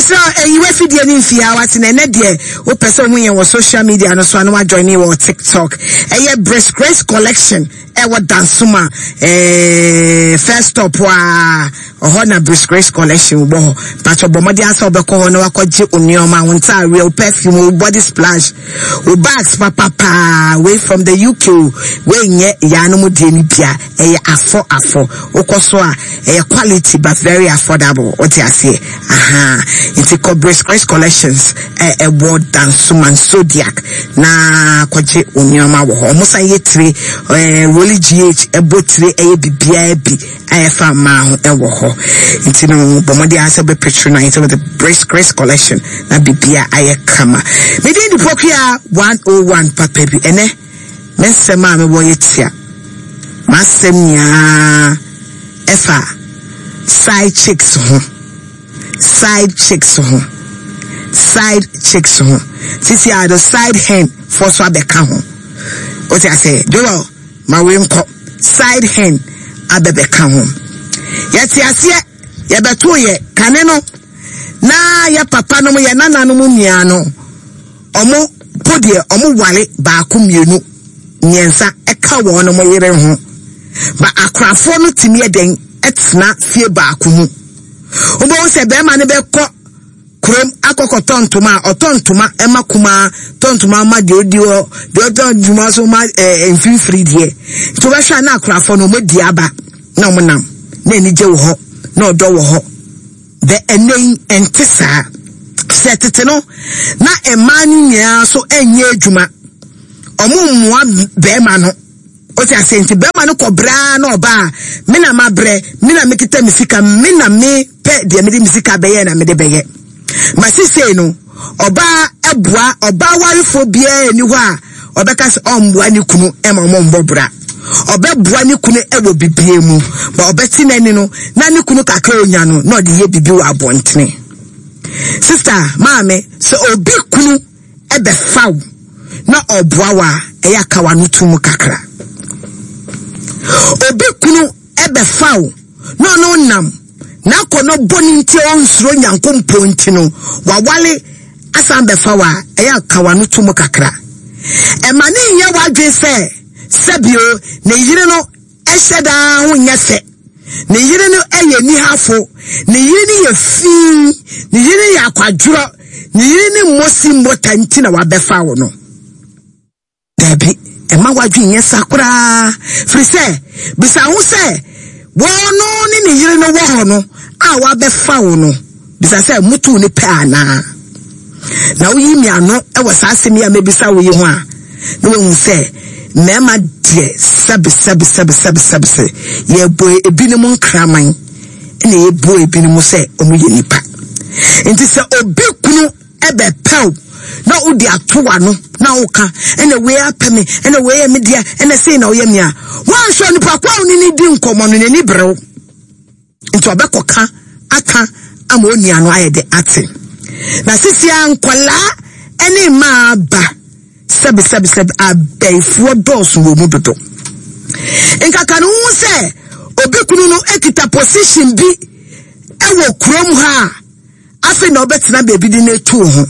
Mesra you fi die ni fia wati na de o person hu yen social media no so na join me on TikTok. Breast Grace collection what dansuma first stop wa na Breast Grace collection bo pacho bomodi asa obeko ho na wakoje onioma wonta real perfume body splash bags papa away from the UK we nye ya no mu de ni bia afo okoso a quality but very affordable what you say it's called Breast Grace collections what dansuma zodiac na kwaje onioma wo ho musa yetire Rolly GH ebotire bibia bi afa ma ho ewo ho intino bomodi asa be patronize with the Breast Grace collection na bibia ayekama me dey the pokia 101 papa bi ene mensema me wo yetia masem nya efa side chicks ho sisi are the side hand for so abeka ho what I say do ma we nko side hand abebeka ho yeti ase ye beto ye kane no na ya papa no ye nana no nua no omo podie omo wale ba akomienu nyensa eka wo no mo yere ho ba akrafo no timi eden etna fie ba akomu obo se be ma ne be ko krom akoko tontoma otontoma emakuma tontoma ma de odiwo de oduma so ma enfifiri de to be hwa na akrafo no mo di aba na mo nam na ni je wo ho na odo wo ho the enen entisa setete no na emani nya so enye adwuma omumwa be ma no o ti asenti be ma no kobra na oba me na mabre me na mekita misika me na me pe de me de misika be ye na me de be ye masise no oba ebua oba warifo bia ni ho a obeka se ombua ni kunu ema ombobra obebua ni kunu ewo bibie mu ba obeti nani no na ni kunu kakra onya no na ode ye bibi wa abontene sister maame so obi kunu ebe faw na obua wa eya kawa no tumu kakra obi kunu ebe faw no nam na kono boni nti onsuro nyankompo nti no wawale asambe fawa eya kawa no tumu kakra emani nye wadwe se sebio ne yire no eheda ho nyese ne yire no eye ni hafo ne yire ni ye fi ne yire ya kwaduro ne yire ni mosi mbota nti na wabefa wo no dabi ema wadwe nyesa kura frise bisa hu se wono ni ne yire no wo no a wabefa wo no bisa se mutu ni pe ana na uyi mi ano ewo saase mi amebisa wo yi ho a no hu se mema die sabi ye boy ebinim nkraman ene ye boy ebinim se omu ye nipa enti se obi kunu ebe pew na udi atowa no na uka ene we apeme ene we media ene sei na wo ye mi a wan so nipa kwa oni ni di nkomo no ni brew enti obekoka aka ama oni ano ayede ate na sisi ankwala ene ma ba sabi abefo dos wo mu dodo enkaka no se obi kunu no ekita position bi ewo krom ha afi na obetina bebi di na tu ho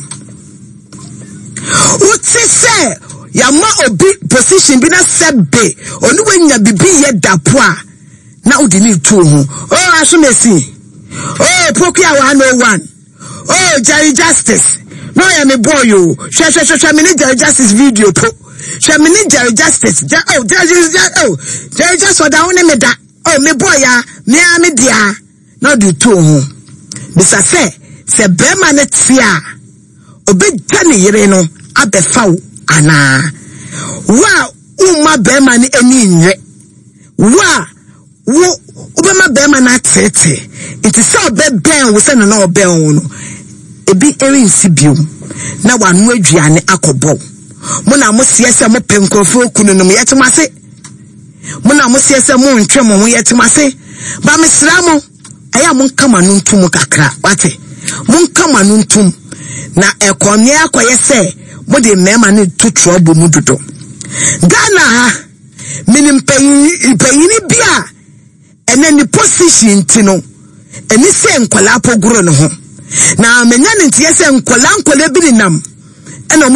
uti se ya ma obi position bi na sebe onu wanya bibi ye dapo a na odi ni tu ho oh asumesi oh pokia 101 oh Jerry Justice no ya me boy you she me need Jerry Justice video to she me need Jerry Justice Jerry Justice for down me da oh me boy ya me dia no do to ho bisa se be ma na tia obi tani yire no abefa ana wa uma be ma ni ani nwe wa wo obema be ma na tete it is so be ben wo se na oben no ebi erinsi biom na wanu aduane akobo mo na mo siese mo penkrofo kunu no yetemase mo na mo siese mo ntwe mo ho yetemase ba mesra mo aya mo nkama no ntum kakra wate mo nkama no ntum na ekonye akoye se mo de mema ne tutro abo mu dodo Ghana ha minim payini bia ene ni position ti no eni se nkwala poguro no ho na menya ne ntie se nkola bi ne nam ena